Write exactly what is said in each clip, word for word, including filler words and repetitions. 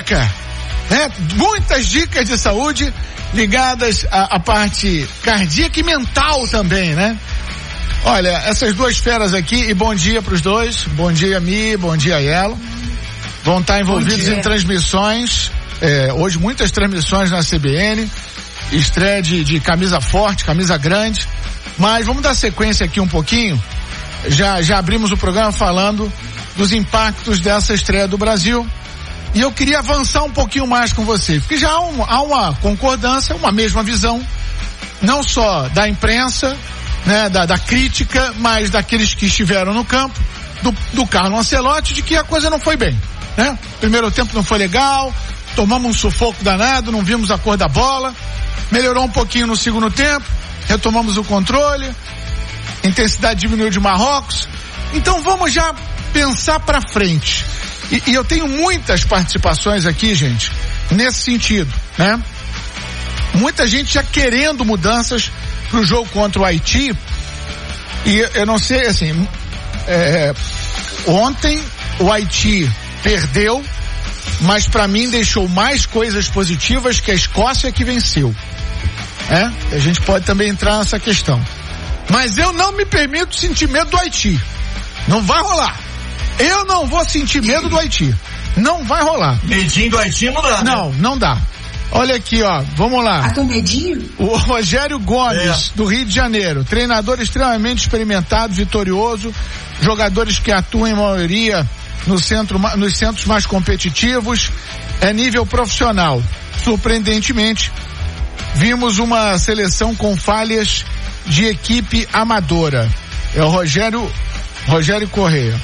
dica, né? Muitas dicas de saúde ligadas à, à parte cardíaca e mental também, né? Olha, essas duas feras aqui, e bom dia pros dois, bom dia a Mi, bom dia a Yelo, vão estar envolvidos em transmissões, é, hoje muitas transmissões na C B N, estreia de, de camisa forte, camisa grande, mas vamos dar sequência aqui um pouquinho, já, já abrimos o programa falando dos impactos dessa estreia do Brasil, e eu queria avançar um pouquinho mais com você, porque já há, um, há uma concordância, uma mesma visão, não só da imprensa, né, da, da crítica, mas daqueles que estiveram no campo, do, do Carlo Ancelotti, de que a coisa não foi bem, né? Primeiro tempo não foi legal, tomamos um sufoco danado, não vimos a cor da bola, melhorou um pouquinho no segundo tempo, retomamos o controle, a intensidade diminuiu de Marrocos, então vamos já pensar pra frente, e, e eu tenho muitas participações aqui, gente, nesse sentido, né? Muita gente já querendo mudanças pro jogo contra o Haiti, e eu não sei, assim, é, ontem o Haiti perdeu, mas para mim deixou mais coisas positivas que a Escócia que venceu, é? A gente pode também entrar nessa questão, mas eu não me permito sentir medo do Haiti, não vai rolar, eu não vou sentir medo do Haiti, não vai rolar. Medinho do Haiti não dá, não, né? Não dá. Olha aqui, ó, vamos lá. O Rogério Gomes, é. do Rio de Janeiro, treinador extremamente experimentado, vitorioso, jogadores que atuam em maioria no centro, nos centros mais competitivos, é nível profissional. Surpreendentemente, vimos uma seleção com falhas de equipe amadora. É o Rogério, Rogério Correia.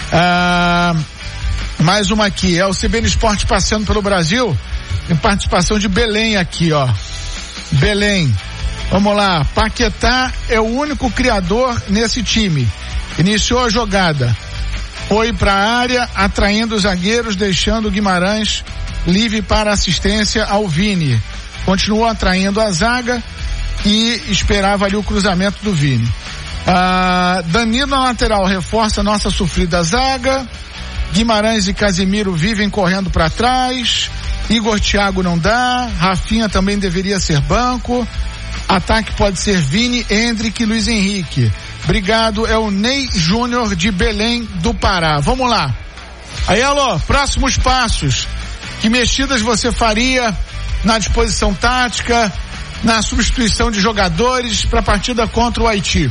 Ah, mais uma aqui, é o C B N Esporte passando pelo Brasil, em participação de Belém aqui, ó. Belém. Vamos lá. Paquetá é o único criador nesse time. Iniciou a jogada. Foi para a área, atraindo os zagueiros, deixando o Guimarães livre para assistência ao Vini. Continuou atraindo a zaga e esperava ali o cruzamento do Vini. Ah, Danilo na lateral reforça a nossa sofrida zaga. Guimarães e Casimiro vivem correndo para trás. Igor Thiago não dá, Rafinha também deveria ser banco, ataque pode ser Vini, Endrick e Luiz Henrique. Obrigado, é o Ney Júnior de Belém do Pará. Vamos lá. Aí, alô, próximos passos. Que mexidas você faria na disposição tática, na substituição de jogadores para a partida contra o Haiti?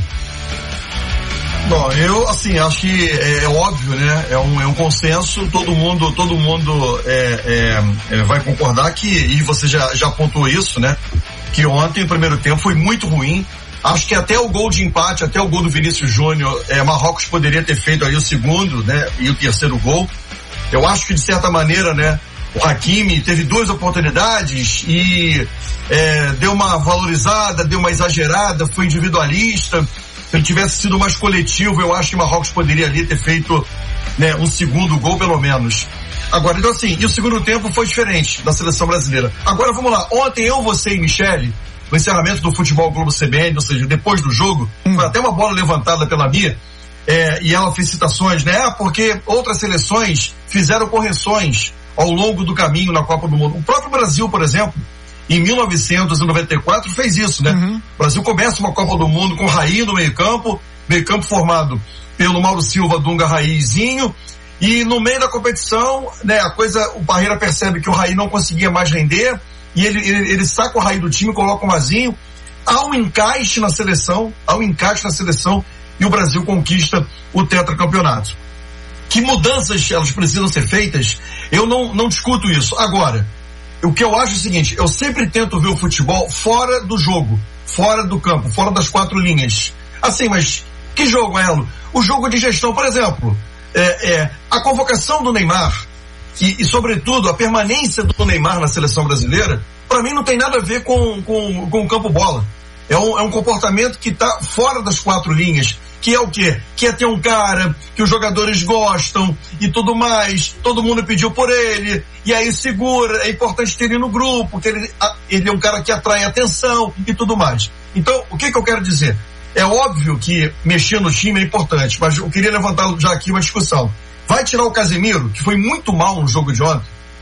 Bom, eu, assim, acho que é, é óbvio, né? É um, é um consenso, todo mundo, todo mundo é, é, é, vai concordar que, e você já, já apontou isso, né? Que ontem o primeiro tempo foi muito ruim. Acho que até o gol de empate, até o gol do Vinícius Júnior, é, Marrocos poderia ter feito aí o segundo, né? E o terceiro gol. Eu acho que de certa maneira, né? O Hakimi teve duas oportunidades e é, deu uma valorizada, deu uma exagerada, foi individualista. Se ele tivesse sido mais coletivo, eu acho que Marrocos poderia ali ter feito, né, um segundo gol pelo menos. Agora, então assim, e o segundo tempo foi diferente da seleção brasileira. Agora vamos lá, ontem eu, você e Michele, no encerramento do Futebol Globo C B N, ou seja, depois do jogo, hum. foi até uma bola levantada pela Mia, é, e ela fez citações, né, porque outras seleções fizeram correções ao longo do caminho na Copa do Mundo. O próprio Brasil, por exemplo, em mil novecentos e noventa e quatro fez isso, né? Uhum. O Brasil começa uma Copa do Mundo com Raí no meio campo, meio campo formado pelo Mauro Silva, Dunga, Raizinho, e no meio da competição, né, a coisa, o Parreira percebe que o Raí não conseguia mais render, e ele, ele, ele saca o Raí do time, coloca o Mazinho, há um encaixe na seleção, há um encaixe na seleção, e o Brasil conquista o tetracampeonato. Que mudanças elas precisam ser feitas, eu não, não discuto isso. Agora, o que eu acho é o seguinte, eu sempre tento ver o futebol fora do jogo, fora do campo, fora das quatro linhas. Assim, mas que jogo, Elo? O jogo de gestão, por exemplo, é, é, a convocação do Neymar e, e, sobretudo, a permanência do Neymar na seleção brasileira, para mim não tem nada a ver com, com, com o campo bola. É um, é um comportamento que está fora das quatro linhas, que é o quê? Que é ter um cara que os jogadores gostam e tudo mais, todo mundo pediu por ele, e aí segura, é importante ter ele no grupo, porque ele, ele é um cara que atrai atenção e tudo mais. Então, o que que eu quero dizer? É óbvio que mexer no time é importante, mas eu queria levantar já aqui uma discussão. Vai tirar o Casemiro, que foi muito mal no jogo de ontem,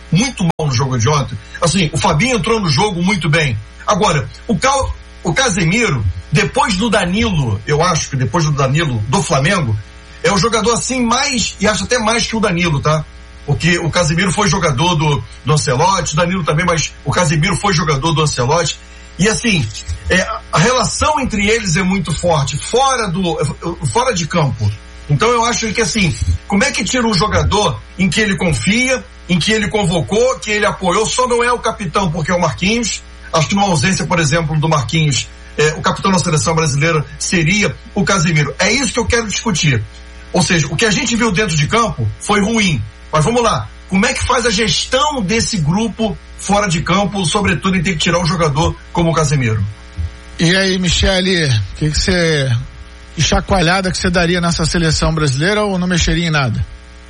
muito mal no jogo de ontem. Assim, o Fabinho entrou no jogo muito bem. Agora, o, Cal, o Casemiro, depois do Danilo, eu acho que depois do Danilo do Flamengo, é o jogador assim mais, e acho até mais que o Danilo, tá? Porque o Casemiro foi jogador do, do Ancelotti, o Danilo também, mas o Casemiro foi jogador do Ancelotti. E assim, é, a relação entre eles é muito forte, fora do, fora de campo. Então eu acho que assim, como é que tira um jogador em que ele confia, em que ele convocou, que ele apoiou, só não é o capitão porque é o Marquinhos. Acho que numa ausência, por exemplo, do Marquinhos, é, o capitão da seleção brasileira seria o Casemiro. É isso que eu quero discutir. Ou seja, o que a gente viu dentro de campo foi ruim. Mas vamos lá, como é que faz a gestão desse grupo fora de campo, sobretudo em ter que tirar um jogador como o Casemiro? E aí, Michele, o que você... Que chacoalhada que você daria nessa seleção brasileira ou não mexeria em nada?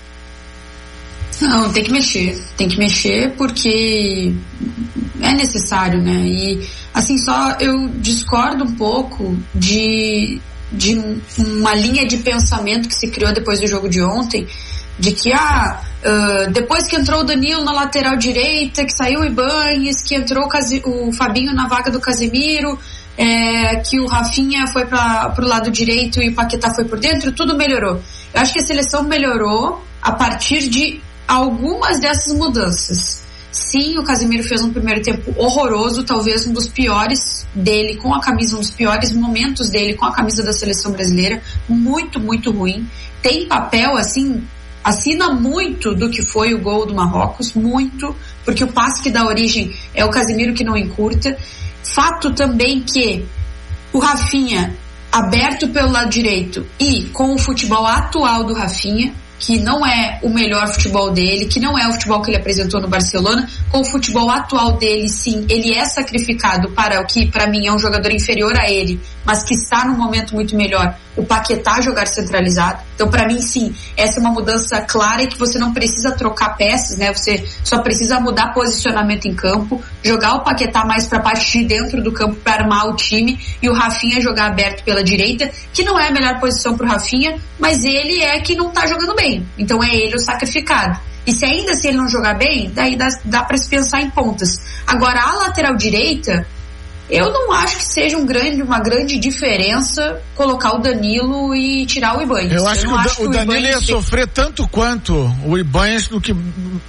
Não, tem que mexer. Tem que mexer porque é necessário, né? E, assim, só eu discordo um pouco de, de uma linha de pensamento que se criou depois do jogo de ontem, de que, ah, uh, depois que entrou o Danilo na lateral direita, que saiu o Ibañez, que entrou o, Case, o Fabinho na vaga do Casemiro, é, que o Rafinha foi para o lado direito e o Paquetá foi por dentro, tudo melhorou. Eu acho que a seleção melhorou a partir de algumas dessas mudanças. Sim, o Casemiro fez um primeiro tempo horroroso, talvez um dos piores dele com a camisa, um dos piores momentos dele com a camisa da seleção brasileira, muito, muito ruim. Tem papel, assim, assina muito do que foi o gol do Marrocos, muito, porque o passe que dá origem é o Casemiro que não encurta. Fato também que o Rafinha, aberto pelo lado direito e com o futebol atual do Rafinha, que não é o melhor futebol dele, que não é o futebol que ele apresentou no Barcelona, com o futebol atual dele, sim, ele é sacrificado para o que para mim é um jogador inferior a ele, mas que está num momento muito melhor, o Paquetá jogar centralizado. Então, para mim, sim, essa é uma mudança clara e que você não precisa trocar peças, né? Você só precisa mudar posicionamento em campo, jogar o Paquetá mais para a parte de dentro do campo para armar o time e o Rafinha jogar aberto pela direita, que não é a melhor posição pro Rafinha, mas ele é que não tá jogando bem. Então é ele o sacrificado. E se ainda se ele não jogar bem, daí dá, dá para se pensar em pontas. Agora, a lateral direita, eu não acho que seja um grande, uma grande diferença colocar o Danilo e tirar o Ibañez. Eu acho, eu que, o, acho que o Danilo Ibañez ia sofrer tanto quanto o Ibañez do que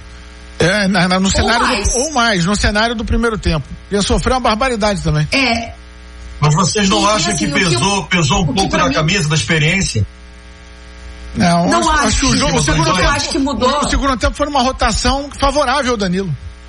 é, na, na, no cenário ou mais. Do, ou mais, no cenário do primeiro tempo. Ia sofrer uma barbaridade também. É. Mas vocês não e, acham assim, que pesou, eu, pesou um pouco na mim... camisa da experiência? Não, não acho, acho, acho que o jogo, o segundo eu tempo, acho que mudou. O segundo tempo foi uma rotação favorável ao Danilo.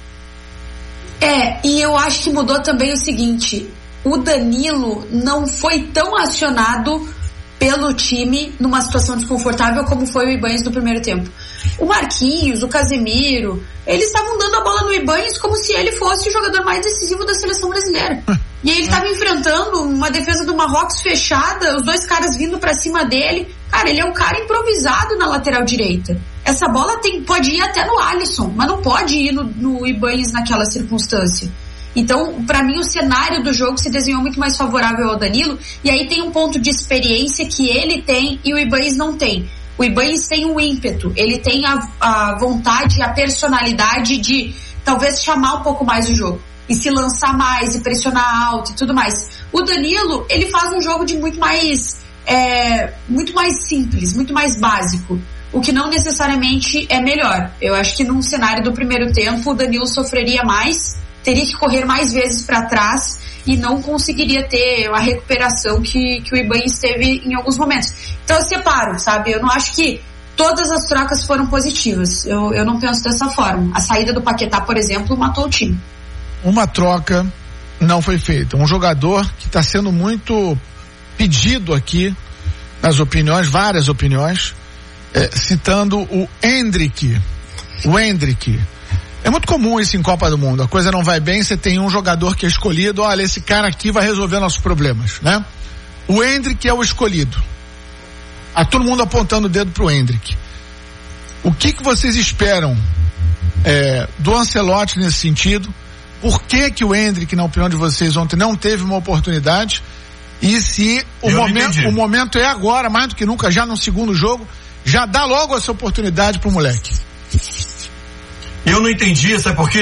É, e eu acho que mudou também o seguinte, o Danilo não foi tão acionado pelo time numa situação desconfortável como foi o Ibañez no primeiro tempo. O Marquinhos, o Casemiro, eles estavam dando a bola no Ibañez como se ele fosse o jogador mais decisivo da seleção brasileira. E aí ele estava enfrentando uma defesa do Marrocos fechada, os dois caras vindo pra cima dele. Cara, ele é um cara improvisado na lateral direita. Essa bola tem, pode ir até no Alisson, mas não pode ir no, no Ibañez naquela circunstância. Então, pra mim, o cenário do jogo se desenhou muito mais favorável ao Danilo, e aí tem um ponto de experiência que ele tem e o Ibañez não tem. O Ibañez tem o ímpeto, ele tem a, a vontade, a personalidade de talvez chamar um pouco mais o jogo e se lançar mais e pressionar alto e tudo mais. O Danilo, ele faz um jogo de muito mais é, muito mais simples, muito mais básico, o que não necessariamente é melhor. Eu acho que num cenário do primeiro tempo o Danilo sofreria mais, teria que correr mais vezes para trás e não conseguiria ter a recuperação que, que o Ibañez teve em alguns momentos. Então eu separo, sabe? Eu não acho que todas as trocas foram positivas. Eu, eu não penso dessa forma. A saída do Paquetá, por exemplo, matou o time. Uma troca não foi feita. Um jogador que está sendo muito pedido aqui nas opiniões, várias opiniões, é, citando o Endrick. O Endrick. É muito comum isso em Copa do Mundo. A coisa não vai bem, você tem um jogador que é escolhido, olha, esse cara aqui vai resolver nossos problemas, né? O Endrick é o escolhido. Há todo mundo apontando o dedo pro Endrick. O que que vocês esperam é, do Ancelotti nesse sentido? Por que que o Endrick, na opinião de vocês, ontem não teve uma oportunidade? E se o momento, o momento é agora, mais do que nunca, já no segundo jogo, já dá logo essa oportunidade pro moleque. Eu não entendi, sabe por quê?